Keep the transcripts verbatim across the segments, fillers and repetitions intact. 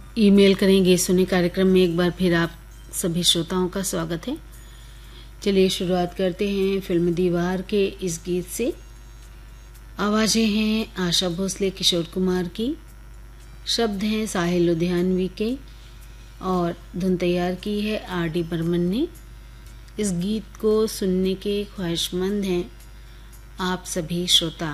Email करेंगे सुने कार्यक्रम में एक बार फिर आप सभी श्रोताओं का स्वागत है। चलिए शुरुआत करते हैं फिल्म दीवार के इस गीत से। आवाजें हैं आशा भोसले, किशोर कुमार की, शब्द हैं साहिल लुधियानवी के और धुन तैयार की है आर डी बर्मन ने। इस गीत को सुनने के ख्वाहिशमंद हैं आप सभी श्रोता।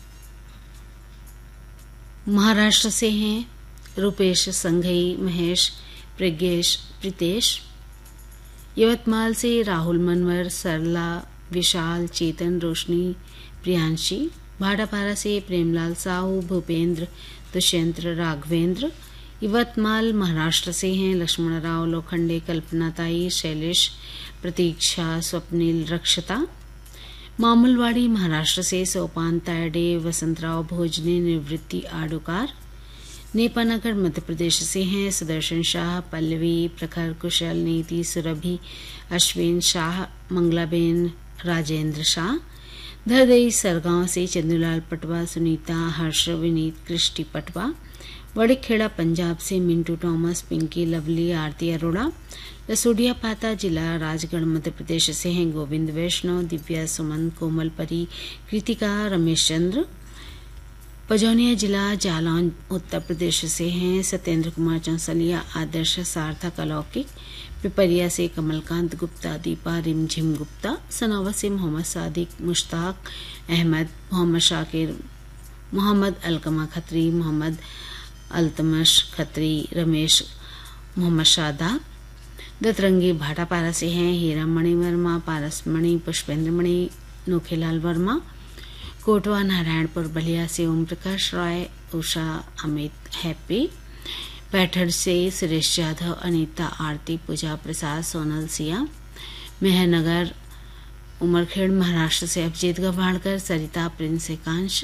महाराष्ट्र से हैं रूपेश, संघई, महेश, प्रज्ञेश, प्रीतेश। यवतमाल से राहुल, मनवर, सरला, विशाल, चेतन, रोशनी, प्रियांशी। भाटापारा से प्रेमलाल साहू, भूपेंद्र, दुष्यंत्र, राघवेंद्र। यवतमाल महाराष्ट्र से हैं लक्ष्मण राव, लोखंडे, कल्पनाताई, शैलेश, प्रतीक्षा, स्वप्निल, रक्षता। मामूलवाड़ी महाराष्ट्र से सोपान तायडे, वसंतराव भोजने, निवृत्ति आडुकार। नेपानगर मध्य प्रदेश से हैं सुदर्शन शाह, पल्लवी, प्रखर, कुशल, नीति, सुरभि, अश्विन शाह, मंगलाबेन, राजेंद्र शाह। धरदई सरगांव से चंदूलाल पटवा, सुनीता, हर्ष, विनीत, कृष्टि पटवा। वड़ीखेड़ा पंजाब से मिंटू टॉमस, पिंकी, लवली, आरती अरोड़ा। लसोडिया पाता जिला राजगढ़ मध्य प्रदेश से हैं गोविंद वैष्णव, दिव्या, सुमन, कोमल परी, कृतिका, रमेश चंद्र। पजौनिया जिला जालौन उत्तर प्रदेश से हैं सत्येंद्र कुमार चौंसलिया, आदर्श, सार्थक, अलौकिक। पिपरिया से कमलकांत गुप्ता, दीपा, रिमझिम गुप्ता। सनावा से मोहम्मद सादिक, मुश्ताक अहमद, मोहम्मद शाकिर, मोहम्मद अलकमा खत्री, मोहम्मद अल्तमश खत्री, रमेश, मोहम्मद शादा। दतरंगी भाटापारा से हैं हीरा मणि वर्मा, पारस मणि, पुष्पेंद्र मणि, नोखेलाल वर्मा। कोटवा नारायणपुर बलिया से ओम प्रकाश राय, उषा, अमित, हैप्पी। पैठर से सुरेश यादव, अनीता, आरती, पूजा प्रसाद, सोनल, सिया। मेहरनगर उमरखेड़ महाराष्ट्र से अभिजीत गवाणकर, सरिता, प्रिंस, एकांश।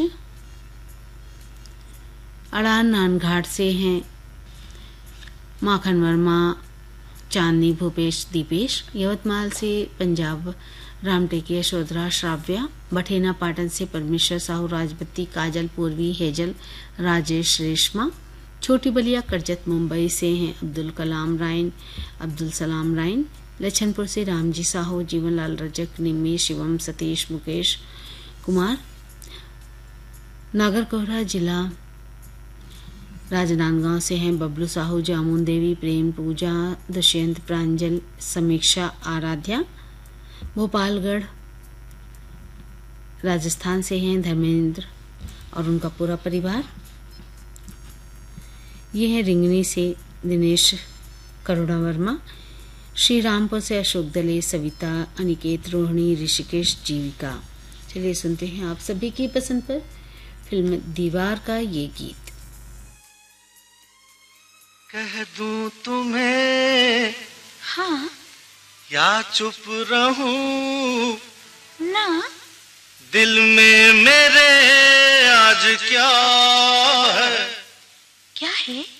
अड़ान नानघाट से हैं माखन वर्मा, चांदनी, भूपेश, दीपेश। यवतमाल से पंजाब रामटेकी, यशोधरा, श्राव्या। बठेना पाटन से परमेश्वर साहू, राजबत्ती, काजल, पूर्वी, हेजल, राजेश, रेशमा। छोटी बलिया करजत मुंबई से हैं अब्दुल कलाम रायन, अब्दुल सलाम रायन। लछनपुर से रामजी साहू, जीवनलाल रजक, निम्मी, शिवम, सतीश, मुकेश कुमार। नागरकोहरा जिला राजनांदगांव से हैं बबलू साहू, जामुन देवी, प्रेम, पूजा, दुष्यंत, प्रांजल, समीक्षा, आराध्या। भोपालगढ़ राजस्थान से हैं धर्मेंद्र और उनका पूरा परिवार। ये है रिंगनी से दिनेश करुणा वर्मा। श्री रामपुर से अशोक दले, सविता, अनिकेत, रोहिणी, ऋषिकेश, जीविका। चलिए सुनते हैं आप सभी की पसंद पर फिल्म दीवार का ये गीत। कह दूं तुम्हें हाँ या चुप रहूं ना, दिल में मेरे आज क्या है? क्या है?